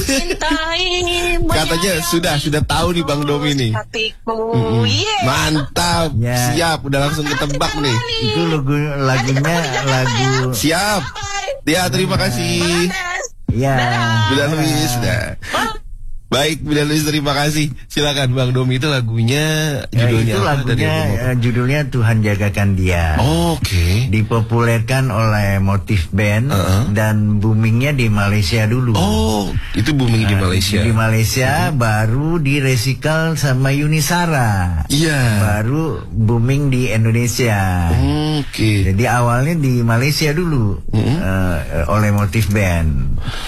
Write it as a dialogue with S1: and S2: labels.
S1: Katanya sudah tahu nih Bang Domi nih. Mantap.
S2: Ya.
S1: Siap, udah langsung ketebak nih.
S2: Itu lagunya lagu.
S1: Siap. Ya, terima kasih.
S2: Ya.
S1: Bunda Luis. Baik, Bunda Luis, terima kasih. Silakan Bang Domi, itu lagunya judulnya
S2: itu
S1: apa tadi?
S2: lagunya judulnya Tuhan Jagakan Dia.
S1: Oke.
S2: Dipopulerkan oleh Motif Band dan boomingnya di Malaysia dulu.
S1: Oh, itu booming di Malaysia.
S2: Di Malaysia baru direcycle sama Yunisara.
S1: Iya.
S2: Baru booming di Indonesia.
S1: Oke.
S2: Jadi awalnya di Malaysia dulu oleh Motif Band.